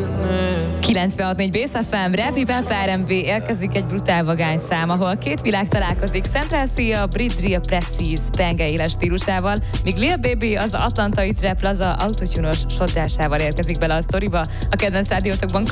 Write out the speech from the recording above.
96.4 Bass FM, Rap, Hip-Hop, R&B, érkezik egy brutál vagány szám, ahol két világ találkozik. Central C a Brit Drill Precise, penge éles stílusával, míg Lil Baby az atlantai trap laza autotunos sodrásával érkezik bele a sztoriba. A kedvenc rádiótokban